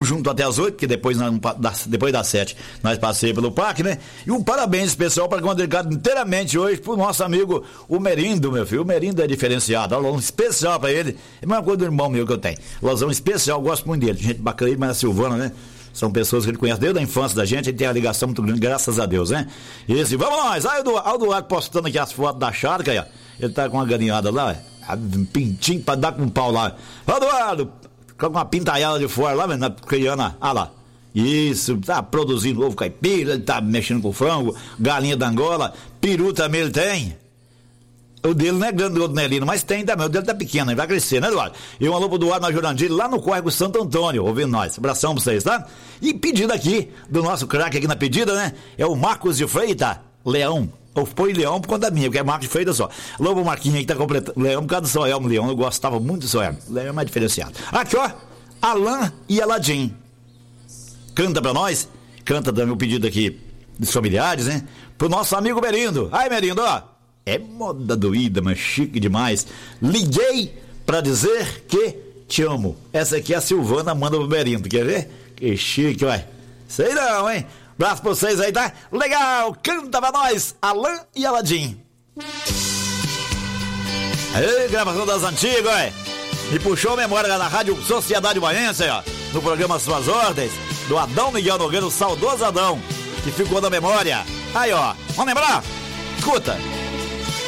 junto até as 8, que depois das 7 nós passei pelo parque, né? E um parabéns especial para quem é dedicado inteiramente hoje pro nosso amigo, o Merindo, meu filho. O Merindo é diferenciado, alô, um especial para ele. É a mesma coisa do irmão meu que eu tenho. Alôzão especial, gosto muito dele. Gente bacana, mas a Silvana, né? São pessoas que ele conhece desde a infância da gente, ele tem a ligação muito grande, graças a Deus, né? Esse, vamos nós! Aí o Eduardo postando aqui as fotos da charca, aí, ó. Ele tá com uma galinhada lá, um pintinho pra dar com um pau lá. Ô, Eduardo, com uma pintalhada de fora lá, criando, ah lá. Isso, tá produzindo ovo caipira, ele tá mexendo com frango, galinha da Angola, peru também ele tem. O dele não é grande do outro Nelino, mas tem também. O dele tá pequeno, ele vai crescer, né, Eduardo? E um alô pro Eduardo na Jurandir, lá no Córrego Santo Antônio, ouvindo nós. Abração pra vocês, tá? E pedido aqui, do nosso craque aqui na pedida, né? É o Marcos de Freitas, Leão. Ou foi Leão por conta da minha, porque é Marcos de Freitas só. Alô pro Marquinhos aí que tá completando. Leão por causa do seu Elmo Leão, eu gostava muito do seu Elmo. Leão é mais diferenciado. Aqui, ó, Alain e Aladim. Canta pra nós, canta também o pedido aqui dos familiares, né? Pro nosso amigo Merindo. Aí, Merindo, ó. É moda doída, mas chique demais. Liguei pra dizer que te amo. Essa aqui é a Silvana, manda pro Merindo. Quer ver? Que chique, ué. Sei não, hein? Abraço pra vocês aí, tá? Legal! Canta pra nós, Alain e Aladim. Aí, gravação das antigas, ué. Me puxou a memória lá na Rádio Sociedade Baiense, ó. No programa Suas Ordens, do Adão Miguel Nogueira, o saudoso Adão, que ficou na memória. Aí, ó. Vamos lembrar? Escuta.